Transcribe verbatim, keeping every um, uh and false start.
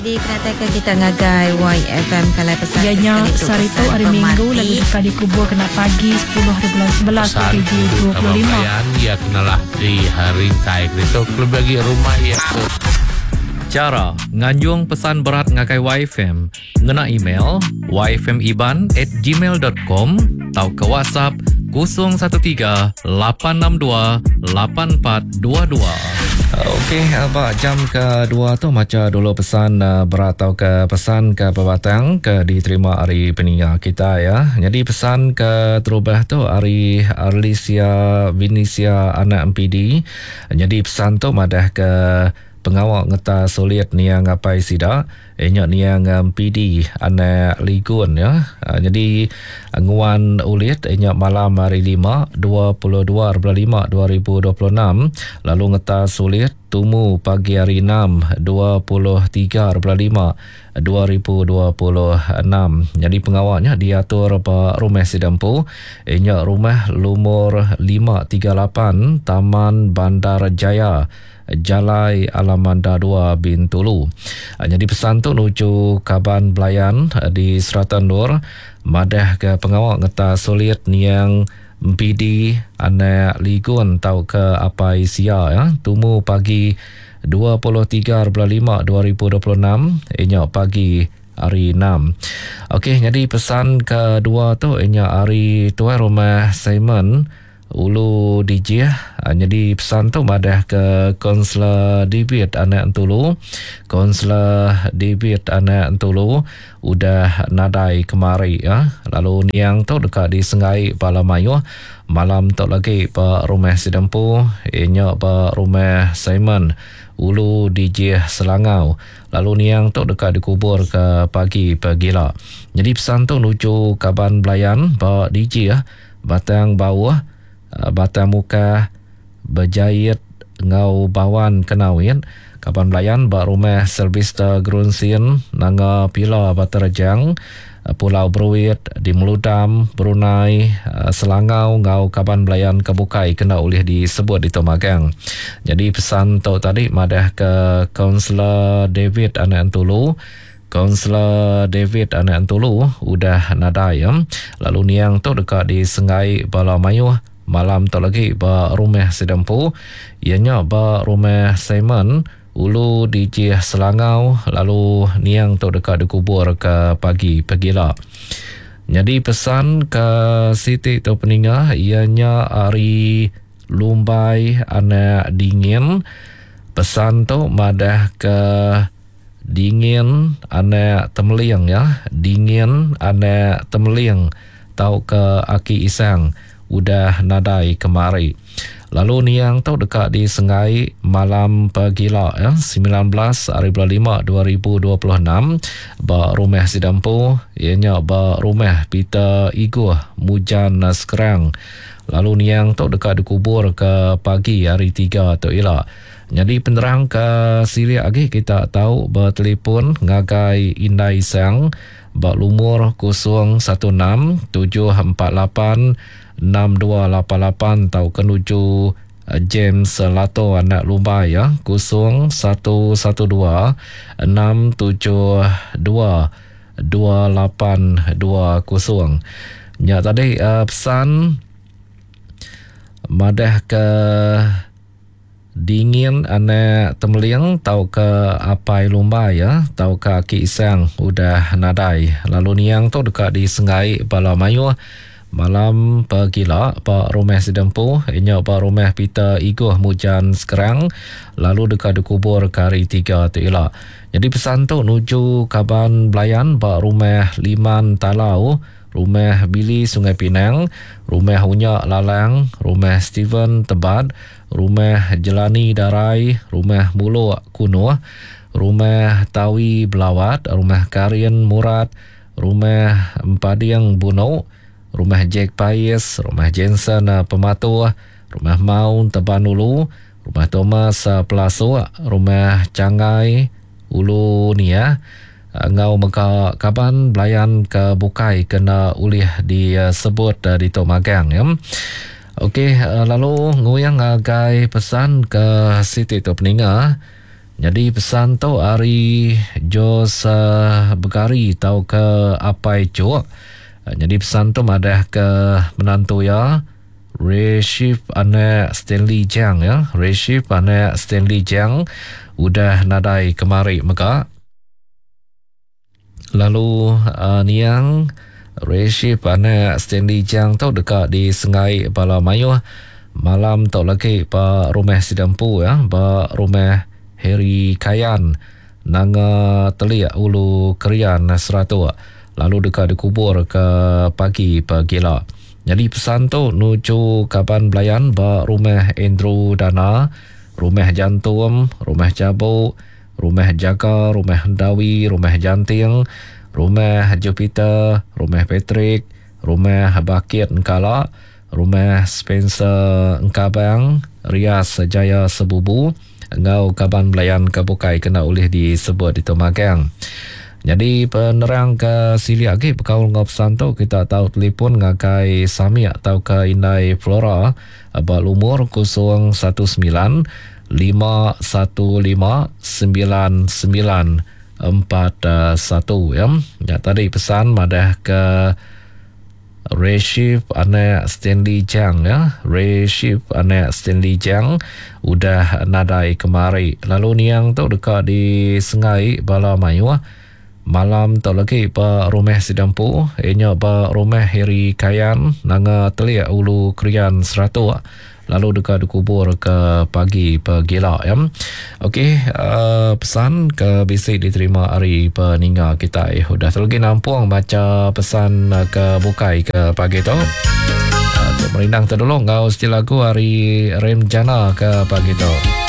Di kenatakan kita ngagai Y F M kalai pesan ianya sehari itu hari Minggu lalu dekat dikubur kena pagi sepuluh hari bulan sebelas dua ribu dua puluh lima. Ya kenalah di hari taik itu klub bagi rumah ya. Cara nganjung pesan berat ngakai Y F M ngena email y f m iban at gmail dot com atau ke WhatsApp kosong satu tiga lapan enam dua lapan empat dua dua. Okey, abang jam kedua tu macam dulu pesan uh, berat atau ke pesan ke pebatang ke diterima hari peninggal kita ya. Jadi pesan ke terubah tu hari Arlicia Vinisia anak M P D. Jadi pesan tu madah ke pengawal ngeta sulit niang ngapai sida enyak niang um, P D anak ligun ya. Uh, jadi nguan ulit enyak malam hari lima dua puluh dua bulan lima dua ribu dua puluh enam lalu ngeta sulit tumu pagi hari enam dua puluh tiga bulan lima dua ribu dua puluh enam. Jadi pengawalnya diatur pa rumah Sidampu enyak rumah lumur lima tiga lapan Taman Bandar Jaya Jalai Alamanda dua Bintulu. Jadi pesan tu nuju Kaban Belayan di Seratan Nur madah ke pengawal ngeta sulit niang P D anak ligun tau ke apa isia ya. Tumu pagi dua puluh tiga bulan lima dua ribu dua puluh enam enyak pagi hari enam. Okey, jadi pesan kedua tu enyak hari tuan rumah Simon Ulu D J. Jadi pesan tu madah ke Konselor Debit anak Entulu. Konselor Debit anak Entulu udah nadai kemari ya. Lalu niang tu dekat di Sengai Palamayu. Malam tu lagi pa rumah Sidampu inya pa rumah Simon Ulu D J Selangau. Lalu niang tu dekat dikubur ke pagi pagila. Jadi pesan tu nuju Kaban Belayan pa D J ya. Batang bawah batang muka berjahit ngau bawan kenawin Kapan Belayan ba rumah Selvista Grunsin nanga pila Baterjang Pulau Bruit di Meludam Brunei Selangau ngau Kapan Belayan kebukai kena oleh disebut di Tomagang. Jadi pesan tu tadi madah ke Konselor David anak Entulu. Konselor David anak Entulu udah nadai ya. Lalu niang tu dekat di Sengai Balamayu. Malam tu lagi ba rumah Sidampu ianya ba rumah Simon Ulu D J Selangau. Lalu niang tu dekat dikubur ke pagi pagila. Jadi pesan ke Siti tu peningah ianya hari Lumbai anak dingin. Pesan tu madah ke dingin anak Temeliang ya. Dingin anak Temeliang tau ke Aki Isang udah nadai kemari. Lalu niang tu dekat di Sengai malam pagila ya sembilan belas hari bulan lima dua ribu dua puluh enam ba rumah Sidampu ianya ba rumah Peter Igu Mujan Sekerang. Lalu niang tu dekat dikubur ke pagi hari tiga tu ialah. Jadi penerang ke Syria lagi kita tahu bertelefon ngagai Indai Sang ba lumur kosong satu enam tujuh empat lapan enam dua lapan lapan tau kenuju James Lato anak Lumbai ya kosong satu satu dua enam tujuh dua dua lapan dua kosong. Ya tadi uh, pesan madah ke dingin anak Temeliang tau ke Apai Lumbai ya tau ke Aki Isang udah nadai. Lalu niang tu dekat di Sengai Balamayu malam pagila pa rumah Sidampu inya pa rumah Peter Igu Mujan Sekerang. Lalu dekat dikubur ke hari tiga tu ialah. Jadi pesan tu nuju Kaban Belayan pa rumah Liman Talau, rumah Billy Sungai Pinang, rumah Unyak Lalang, rumah Steven Tebad, rumah Jelani Darai, rumah Mulu Kuno, rumah Tawi Belawat, rumah Karian Murad, rumah Empadiang Bunau, rumah Jack Pais, rumah Jensen Pematu, rumah Maun Tebanulu, rumah Thomas Pelasu, rumah Cangai Ulu Nia, ngau meka Kaban Belayan ke bukai kena ulih disebut di Tomagang ya. Okey, lalu nguyang agai pesan ke Siti tu peninga Jadi pesan tu hari Jos uh, Bekari tau ke apa itu. Uh, jadi pesan tu madah ke menantu ya. Reshif anak Stanley Jiang ya. Reshif anak Stanley Jiang udah nadai kemari maka. Lalu uh, niang Reshif anak Stanley Jiang tu dekat di Sengai Bala Mayu. Malam tu lagi pa rumah Sidampu ya. Pa rumah Heri Kayan nanga Telia Ulu Kerian Seratu. Lalu dekat dikubur ke pagi pagila. Jadi pesan tu nuju Kaban Belayan ba rumah Andrew Dana, rumah Jantum, rumah Jabu, rumah Jaga, rumah Hendawi, rumah Janting, rumah Jupiter, rumah Patrick, rumah Bakit Nkala, rumah Spencer Nkabang, Rias Jaya Sebubu, ngau Kaban Belayan Kabukai kena oleh disebut di Tomagang. Jadi penerang ke sili lagi berkaul ngau pesan tu kita tahu telefon ngakai Sami atau ke Indai Flora abal umur kosong satu sembilan lima satu lima sembilan sembilan empat satu ya. Ya tadi pesan madah ke Reshif anak Stanley Jiang ya. Reshif anak Stanley Jiang udah nadai kemari. Lalu niang tu dekat di Sengai Bala Mayu. Malam tu lagi pa rumah Sidampu. Ianya pa rumah Heri Kayan nanga Telia Ulu Krian Seratu. Lalu dekat dikubur ke pagi pagila ya. Okey, uh, pesan ke bisik diterima hari peninga kita. Eh, udah terlagi nampung baca pesan uh, ke bukai ke pagi tu. Uh, merindang terdolong ngau stil lagu hari Rem Jana ke pagi tu.